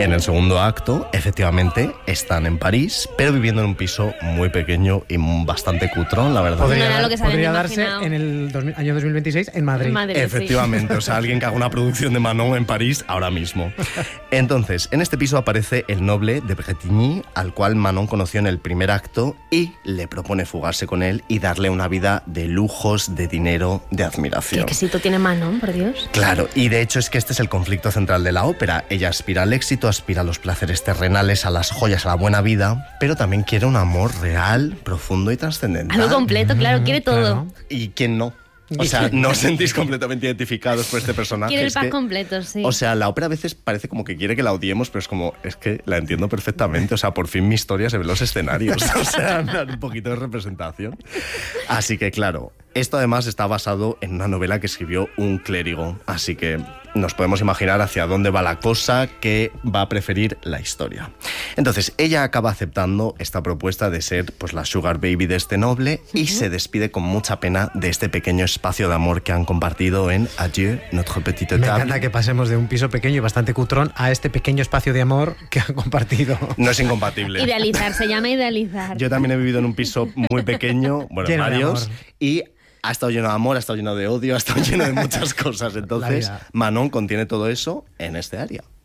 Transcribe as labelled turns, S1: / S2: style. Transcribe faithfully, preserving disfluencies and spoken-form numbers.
S1: En el segundo acto, efectivamente, están en París, pero viviendo en un piso muy pequeño y bastante cutrón, la verdad.
S2: Podría,
S3: No era lo que se habían
S2: podría darse
S3: imaginado.
S2: en el dos mil, año dos mil veintiséis en Madrid.
S3: En Madrid,
S1: Efectivamente,
S3: sí.
S1: o sea, alguien que haga una producción de Manon en París ahora mismo. Entonces, en este piso aparece el noble de Bretigny, al cual Manon conoció en el primer acto y le propone fugarse con él y darle una vida de lujos, de dinero, de admiración.
S3: ¿Qué quesito tiene Manon, por Dios?
S1: Claro, y de hecho es que este es el conflicto central de la ópera. Ella aspira al éxito, aspira a los placeres terrenales, a las joyas, a la buena vida, pero también quiere un amor real, profundo y trascendental.
S3: Algo completo, claro, quiere todo.
S2: Claro.
S1: ¿Y quién no? O sea, ¿no os sentís completamente identificados por este personaje?
S3: Quiere el
S1: Es
S3: pack
S1: que-
S3: completo, sí.
S1: O sea, la ópera a veces parece como que quiere que la odiemos, pero es como, es que la entiendo perfectamente. O sea, por fin mi historia se ve en los escenarios. O sea, un poquito de representación. Así que, claro, esto además está basado en una novela que escribió un clérigo. Así que nos podemos imaginar hacia dónde va la cosa, que va a preferir la historia. Entonces, ella acaba aceptando esta propuesta de ser pues la sugar baby de este noble y se despide con mucha pena de este pequeño espacio de amor que han compartido en Adieu, notre petite
S2: Me
S1: table.
S2: encanta que pasemos de un piso pequeño y bastante cutrón a este pequeño espacio de amor que han compartido.
S1: No es incompatible.
S3: Idealizar, se llama idealizar.
S1: Yo también he vivido en un piso muy pequeño, bueno,
S2: Lleno de
S1: varios,
S2: amor.
S1: y ha estado lleno de amor, ha estado lleno de odio, ha estado lleno de muchas cosas. Entonces,
S2: vida.
S1: Manon contiene todo eso en este área.